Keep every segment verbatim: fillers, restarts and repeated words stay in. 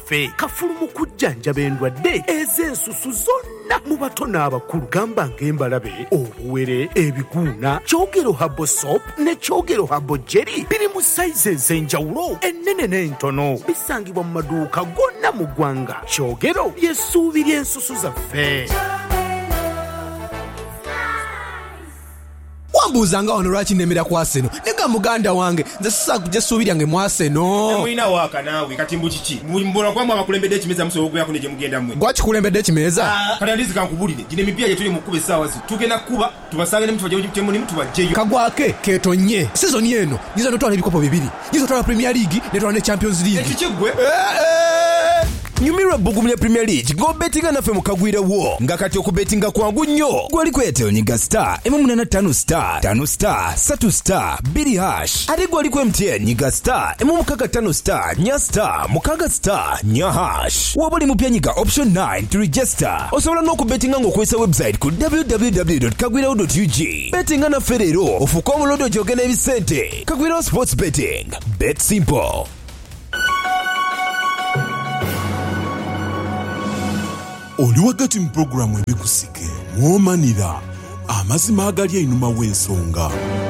waffe kafulumu kujjanjaba endwadde ez'ensusu zonna mu bato n'abakulu gamba ng'embalabe obuwere ebiguuna kyogero habo soap ne kyogero habo jeri biri mu sayizi ez'enjawulo ennene n'entono bisangibwa mu maduuka gonna mu ggwanga kyogero ly'essuubi ly'ensusu zaffe. Wambuzanga ono lwaki nemera ku Arsenal nega muganda wange nze sisa kujja suubiri yange mu Arsenal. Mulina waka naawe kati mbu kiki mbona kwamu abakulembedde ekimeza musobola yako ne gye mugenda mmwe. Gwaki kulembedde ekimeza? Kati alizi kankubulire gine mipira gye tuli mu kuba essaawa zi tugenda kuba tubasange ne mu kifo gye mulimu tubajjeyo. Kagwake ketonye season eno nizo notwala ebikopo bibiri nizo twala Premier League ne twala ne Champions League. Ekiki gwe? Nyumirwa bugumya Premier League go bettinga nafe mukagwira wo nga kati okubettinga kwangu nnyo gwali kwetyo nyiga star emu munana ttaano star ttaano star ssatu star bbiri hash ate gwali ku M T N nyiga star emu mukaaga ttaano star nnya star mukaaga star nnya hash waba oli mupya nyiga option nine to register osobola n'okubettinga ng'okozesa website ku w w w dot kagwirawo dot u g bettinga naffe leero ofuuke omulondo gy'ogenda ebisente. Kagwirawo sports betting bet simple. Oli wakati mu programu ebikusike mwomanira amazima agali einuma w'ensonga.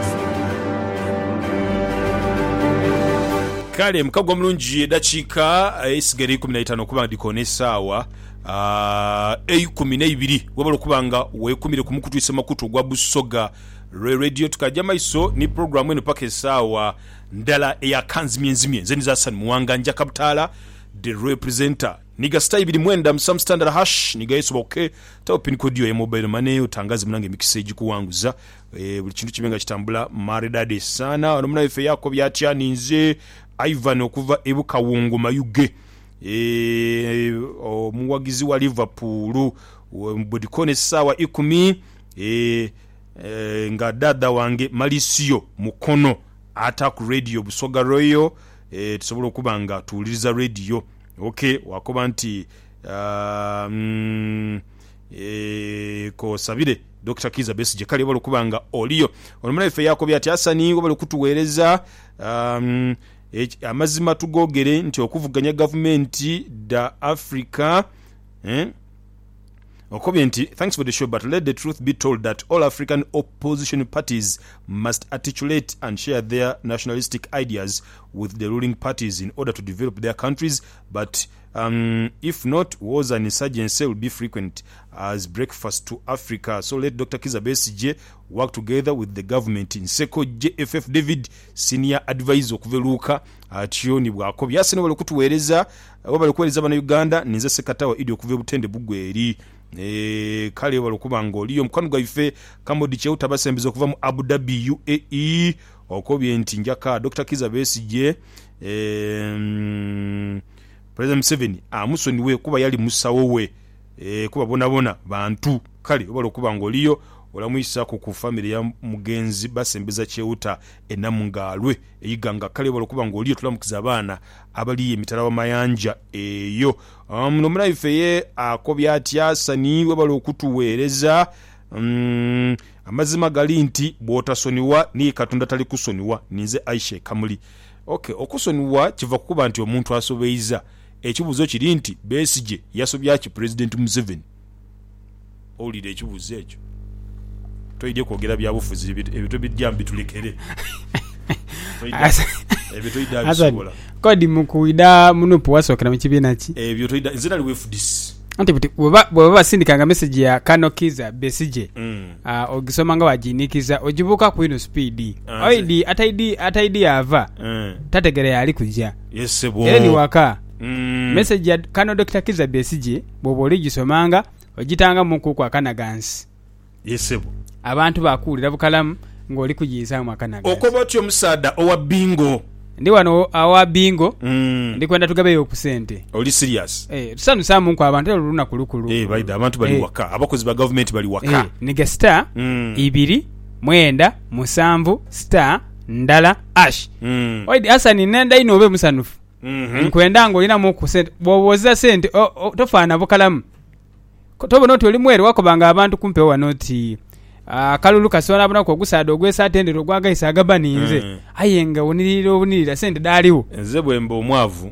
Kale mukagwa mulungi edakiika esigere ikumi na itaano okuba ndikoona essaawa ekumi n'ebiri wabala okuba nga weekumire ku mukutwisa makutu ogwa Busoga radio tukajja maiso ni programu eno paka essaawa ndala eya kanzimye nzimye nze niza Hassan Muwanga nja Kaputaala the representer niga star ibiri mwenda msam standard hash niga yesu boke tawo pin code yo ya mobile money utangaze munange mikise gikuwanguza e, buli kintu kimenga kitambula maridade sana onomuna ife yako byatya ninze Ivan okuva ebuka wongo mayuge e, omuwagizi wa Liverpool mbodikone sawa ikumi e, e, nga dada wange Malisio Mukono Attack Radio Busoga Royal e, tusobola okubanga tuwuliriza radio. Okay, wakoba nti uh, mm, e, ko sabire Doctor Kiza Besigye kali wali kubanga oliyo olumana ife yako byati Hasani wali kutuweereza um, e, amazima tugogere nti okuvuganya government da Africa eh Okobenti, thanks for the show, but let the truth be told that all African opposition parties must articulate and share their nationalistic ideas with the ruling parties in order to develop their countries. But um, if not, wars and insurgency will be frequent as breakfast to Africa. So let Doctor Kiza Besigye work together with the government. In Seko J F F David, senior advisor okuveruka ationi bwako byasene wali kutuweereza wabali kuweereza bana Uganda ninze sekatawa idi okuve butende bugweri. E, kale wali kubanga oliyo mkwano gwaife kamodi cheuta basembizo kuva mu Abu Dhabi U A E okobye nti njaka Doctor Kiza Besigye e, mm, President Museveni amusoni we kuba yali musawo we e, kuba bona bona bantu kale wali kubanga oliyo olamuyisa ku family ya mugenzi basembeza cheuta enamungalwe eyiganga kale wali kubanga oliyo tulamukiza abana abali emitala wa mayanja eyo um, nomuna ifeye akobya atya sani webali okutuweereza um, amazima gali nti bwotasoniwa ni katonda tali kusoniwa ninze Aisha Kamuli. Okay, okusoniwa kiva kuba nti omuntu asobeiza ekibuzo kiri nti Besigye yasobya ki President Museveni olide ekibuzo ekyo toyide kwogera byabufuzi ebito bijjambi tulekere ebito idabisobola kodi mukuida munupu wasokera mu kibiina ki ebyo toyida nzina liwe F D C anti buti baba baba sindikanga message ya Kano Kiza Besigye mm. uh, ogisoma nga wajinikiza ojibuka ku ino speed uh, oidi ataidi ataidi ava mm. tategere yali kujja yes bo eni waka mm. message ya Kano Doctor Kiza Besigye bobo oligisomanga ogitanga muku kwa Kanagansi yes bo abantu bakulira bukalamu ngoli kujiza mu Kanagansi okobotyo musada owa bingo ndi wano awa bingo mm. ndi kwenda tugabeyo ku sente oli serious eh tusanu samu nko abantu oluna kulukulu eh baida abantu bali waka abakozi ba government bali waka eh nige star mm. ibiri mwenda musanvu star ndala ash mm. oidi Hasani nenda ino obe musanufu mm-hmm. nkwenda ngo ina mu ku sente boboza sente o, o, tofana bukalamu tobo noti oli mwere wakobanga abantu kumpe wa noti Ah kalulu kasona abona ko gusada ogwesa atendero gwagaisa agabaninze mm. ayenga woniriro wonirira sente daliwo nze bwembo omwavu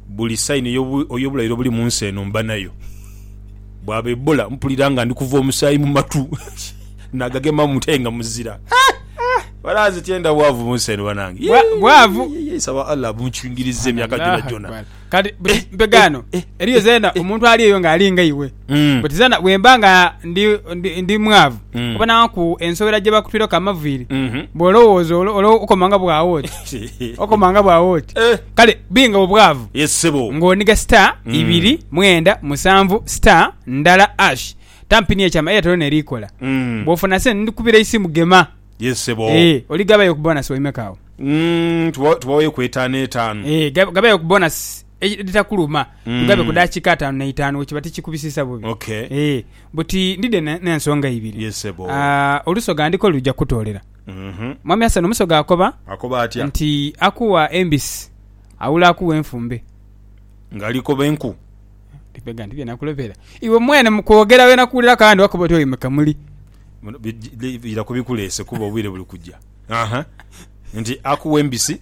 buli sayini ey'obulairo buli mu nsi eno mba nayo. Bw'aba Ebola mpulira nga ndi kuva omusaayi mu matu nagagema mutenga muzira. Balazi tienda bwavu mu nsi eno banange. Bwavu saba Allah bunchingirize emyaka jona jona. Kati begano eriyo zena omuntu ali eyo nga alinga iwe. But zena wembanga ndi ndi mwavu. Obana ku ensobera gye bakutwira kamaviri. Bolowoozo olo okomanga bwawoti. Okomanga bwawoti. Kale binga obwavu. Yesebo. Ngoniga star ibiri mwenda musanvu star ndala ash. Tampini ekyama Airtel ne likola. Bofuna sen ndikubira isimu gema. Yesebo. Eh oligaba yo kubonus oyimekawo. Mm tuwaye kwetana etano. Eh gaba yo kubonus litakuluma tugabe kudachika atano na itano wekibati kikubisisa bubi. Okay. Eh buti ndide n'ensonga ibiri. Yesebo. Ah olusoga ndiko lujja kutolera. Mhm. Mwami Hassan omusoga akoba akoba atya nti akuwa embisi awula akuwa enfumbe ngaliko benku tipega ndibye nakulopera iwe mwene mukwogera we nakulira kandi wakoba toyo mekamuli ira kubikulese kuba obwire buli kujja. Aha. Nti akuwa embisi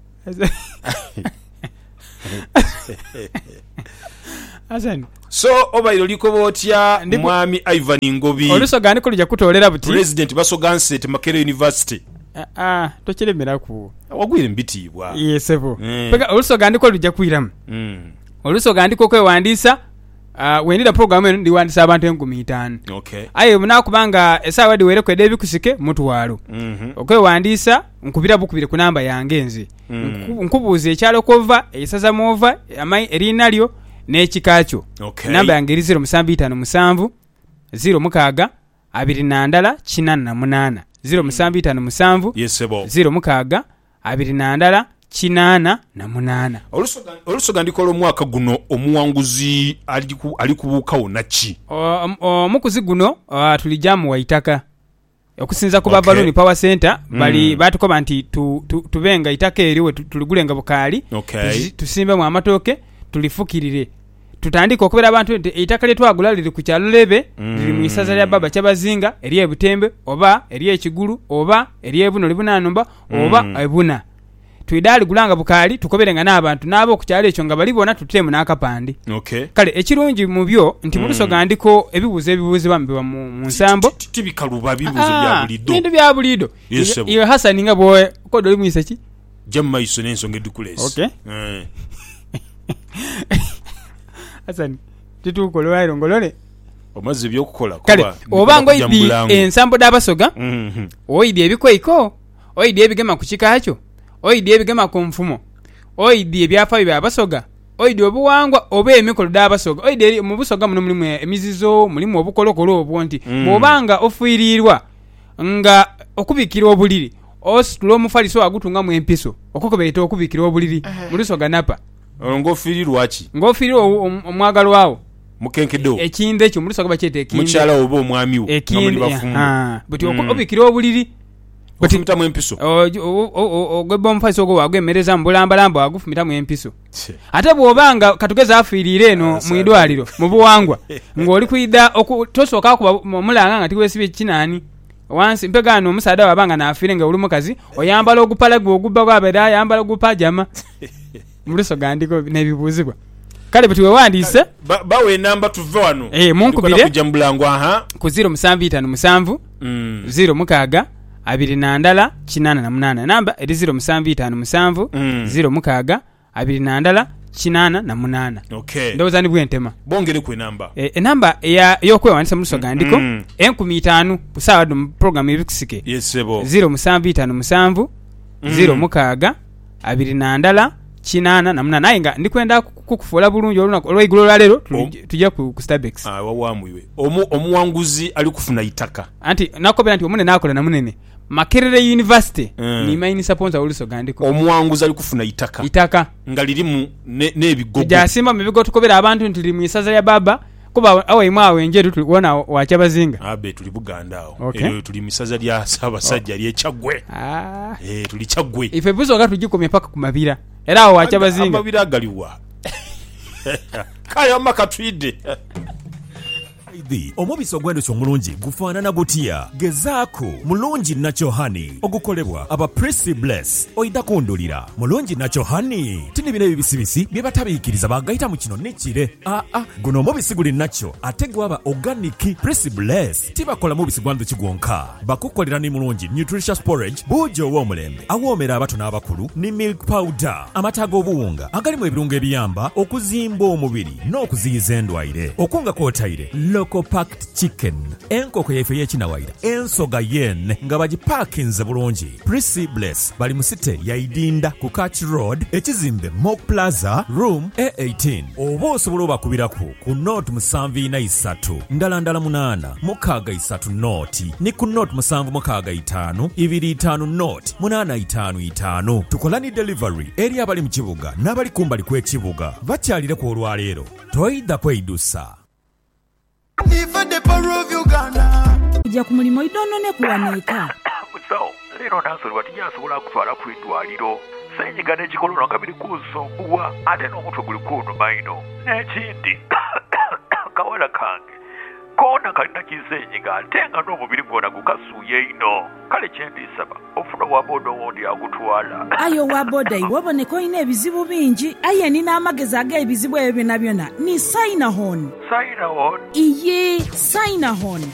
Hassan so oba ilo liko botya mwami Ivan Ngobi olusoga ndiko lujja kutolera buti president basoga nsete Makerere University. Ah ah tokilemera ku wagwire mbitibwa. Yesebo. Mm. Pega olusoga ndiko lujja kwiramu. Mm. Olusoga ndiko kwewandisa uh, wendira program eno ndiwandisa abantu enkumi itaano. Okay. Aye muna kubanga esawa diwere kwe debi kusike mutwalo. Mhm. Mm okwewandisa nkubira bukubire ku namba yange nze. Mm. Nkubuze ekyalo kova esaza mova amai erinalyo n'ekikacho. Okay. Namba yange eri zero musanvu itaano musanvu zero mukaaga abiri na ndala kinana na munana. zero musanvu itaano musanvu Yesebo. zero mukaaga abiri na ndala kinana na munana. Olusoga olusoga ndikolo mwaka guno omuwanguzi ali ku ali kubukawo nachi. Omukuzi guno uh, tulijamu waitaka okusinza kuba okay. Balloon Power Center mm. bali batukoba nti tu, tu, tubenga itaka eriwe tuligulenga bukali okay. Tusimbe mu amatoke tulifukirire tutandika okubera abantu nti itaka lye twagula liri ku kyalo lebe mm. liri mu isaza lya baba kyabazinga eriye butembe oba eriye kigulu oba eriye buno libunanumba oba mm. ebuna twidali gulanga bukali tukoberenga n'abantu nabo ku kyalo ekyo nga balibona tutemu n'akapandi. Okay. Kale ekirungi mu byo nti mm. murusoga ndiko ebibuzo ebibuzo bambiwa mu nsambo tibikaluba bibuzo bya bulido bintu bya bulido iyo Hassan nga boye ko doli mwisa ki jamma iso n'ensonga edukulesi. Okay. Eh Hassan tituko lwairo ngolole omaze byokukola kuba obango idi ensambo dabasoga mhm oidi ebikoiko oidi ebigema kukikacho oidi ebigema ku mfumo oidi ebyafa bya basoga oidi obuwangwa obe emikolo dabasoga oidi mu busoga muno mulimu emizizo mulimu obukolokolo obwonti mm. Bobanga ofuirirwa nga okubikira obuliri ositulo mufaliso agutunga mu empiso okokobeta okubikira obuliri uh-huh. Mulisoga napa ngofirirwa ki ngofirirwa omwagalo wawo mukenkedo ekinde ekyo mulisoga bakyete ekinde muchala obo omwami wo ngamuli bafumu ah buti mm. Okubikira obuliri buti mutamu empiso ogwebba omufaliso ogwo wagwemereza mbulambalamba wagufumita mu empiso ate bwobanga katugeza afiirire eno mu idwaliro mu buwangwa ng'oli kwida tosooka kuba omulanga nga tiwesibye kinani wansi mpegano omusada wabanga naafire nga uli mukazi oyambala ogupala gwe ogubba gwabera yambala ogupajama mulisoga ndiko n'ebibuuzibwa kale bwe wandise bawe namba tuve wano eh munkubire kujambulango aha ku zero musanvu itaano musanvu zero mukaaga abiri na ndala kinana na munana namba eri zero musanvu itaano musanvu zero mukaaga abiri na ndala kinana na munana. Okay. Ndoza ni bwentema bongere ku namba e, e namba ya yokwewandisa mulisoga ndiko mm. enkumi itaano busawa do program ebikusike. Yesebo. zero musanvu itaano musanvu mm. zero mukaaga abiri na ndala kinana na munana ayinga ndikwenda kukufuula bulungi olunako olw'eigulo lwa lero tujja ku Starbucks. Ah wawamwiwe omu omuwanguzi ali kufuna itaka anti nakobera nti omune nakola na munene Makerere University mm. ni main sponsor ulisoga ndiko omuwanguzi ali kufuna itaka itaka nga lirimu n'ebigogo jasimba mu bigo tukobera abantu nti liri mu isaza ya baba kuba awo imwawe njeru tuliona wachabazinga abe tuli Buganda awo okay. Ero tuli misaza lya Sabasajja lye Kyagwe ah eh tuli Kyagwe ife buzo ga tugikomye paka ku mabira era awo wachabazinga mabira galiwa kaya makatwide Idi omubisi ogw'endhuki omulungi gufaanana gutya? Gezaako mulungi Natural Honey ogukolebwa aba Prissy Bless. Oida kundulira mulungi Natural Honey tini bino ebibisibisi bye batabiikiriza bagayita mu kino nekire. Aa ah, guno omubisi guli natural ate gwaba organic. Prissy Bless tibakola mubisi gwa nduki gwonka, bakukolera ni mulungi nutritious porridge buujo ow'omulembe awoomera abato n'abakulu ni milk powder, amata g'obuwunga agalimu ebirungo ebiyamba okuzimba omubiri n'okuziyiza endwaire. Okunga kwotaire local packed chicken, enkoko yaife y'ekinawaira, ensoga yen nga bagipaakinze bulungi. Prissy Bless bali mu site ya Idinda ku Catch Road, ekizimbe Mock Plaza room A eighteen. Oba osobola obakubiraku ku note musanvu ina isatu ndala ndala munana mukaaga isatu noti ni ku note musanvu mukaaga itaano ibiri itaano note munana itaano itaano. Tukola ni delivery eri abali mu kibuga n'abali kumbali kw'ekibuga bakyalire ku olwaleero. Toyida kweyidusa. Kujja ku mulimu idonone kuwaneeka. Musawo, leero nansolwa tinyasobola kutwala ku eddwaliro. Senyiga n'ekikololo nga biri kunsumbuwa ate n'omutwe guli kunnuma ino. N'ekindi kawala kange koona kalina kisenyiga ate nga n'omubiri gwonna gukasuuye ino. Kale kyendisaba ofuna wa boda owondi agutwala. Ayo wa boda iwaboneka olina ebizibu bingi. Aye nina amagezi ag'ebizibu ebyo byonna byonna ni Sinahon. Sinahon? Iye Sinahon